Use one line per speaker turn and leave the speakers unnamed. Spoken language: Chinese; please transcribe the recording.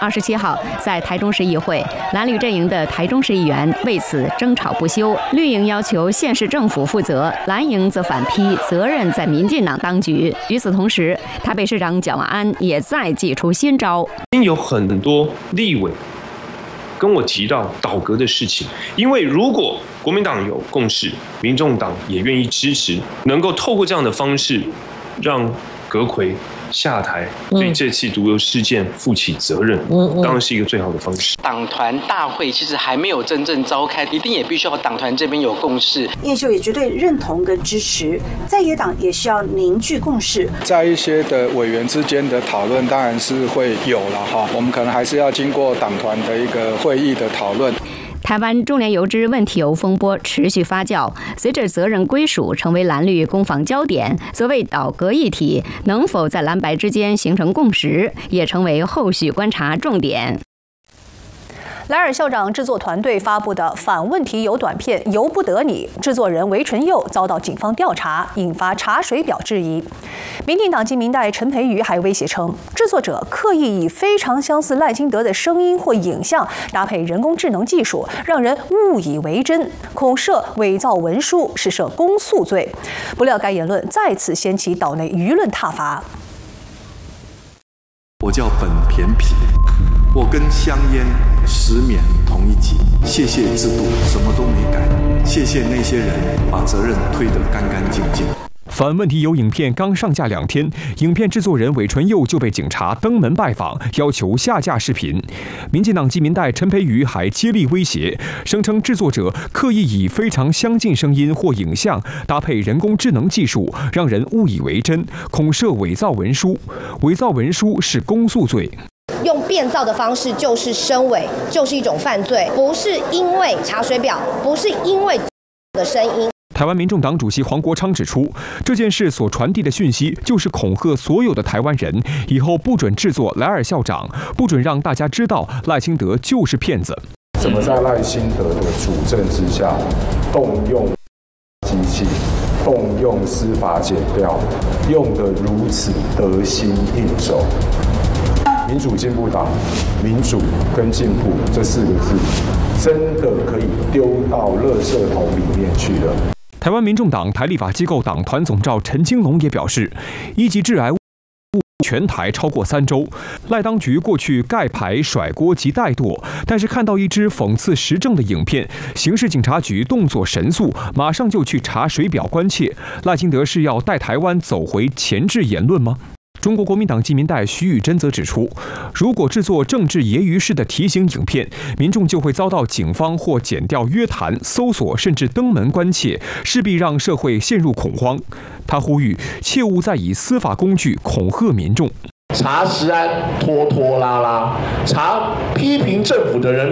27号，在台中市议会，蓝绿阵营的台中市议员为此争吵不休。绿营要求县市政府负责，蓝营则反批责任在民进党当局。与此同时，台北市长蒋万安也再祭出新招。
有很多立委跟我提到倒阁的事情，因为如果国民党有共识，民众党也愿意支持，能够透过这样的方式让阁揆下台，对这起毒瘤事件负起责任，当然是一个最好的方式。
党团大会其实还没有真正召开，一定也必须要党团这边有共识。
叶秀也绝对认同跟支持，在野党也需要凝聚共识。
在一些的委员之间的讨论，当然是会有了哈，我们可能还是要经过党团的一个会议的讨论。
台湾中联油脂问题油风波持续发酵，随着责任归属成为蓝绿攻防焦点，所谓倒阁议题能否在蓝白之间形成共识，也成为后续观察重点。
莱尔校长制作团队发布的反问题油短片《由不得你》，制作人韦纯佑遭到警方调查，引发查水表质疑。民进党籍民代陈培瑜还威胁称，制作者刻意以非常相似赖清德的声音或影像搭配人工智能技术，让人误以为真，恐涉伪造文书，是涉公诉罪。不料该言论再次掀起岛内舆论挞伐。
我叫本田皮，我跟香烟石勉同一级，谢谢制度什么都没改，谢谢那些人把责任推得干干净净。
反问题油影片刚上架2天，影片制作人韦纯佑就被警察登门拜访，要求下架视频。民进党籍民代陈培瑜还接力威胁，声称制作者刻意以非常相近声音或影像搭配人工智能技术，让人误以为真，恐涉伪造文书。伪造文书是公诉罪。
用变造的方式就是声伪，就是一种犯罪，不是因为查水表，不是因为的声音。
台湾民众党主席黄国昌指出，这件事所传递的讯息就是恐吓所有的台湾人，以后不准制作莱尔校长，不准让大家知道赖清德就是骗子。
怎么在赖清德的主政之下，动用机器，动用司法检调，用得如此得心应手？民主进步党，民主跟进步这4个字，真的可以丢到垃圾桶里面去了。
台湾民众党台立法机构党团总召陈金龙也表示，1级致癌物全台超过3周，赖当局过去盖牌甩锅及怠惰，但是看到一支讽刺时政的影片，刑事警察局动作神速，马上就去查水表关切。赖清德是要带台湾走回前置言论吗？中国国民党籍民代徐宇珍则指出，如果制作政治揶揄式的提醒影片，民众就会遭到警方或检调约谈、搜索，甚至登门关切，势必让社会陷入恐慌。他呼吁切勿再以司法工具恐吓民众。
查食安拖拖拉拉，查批评政府的人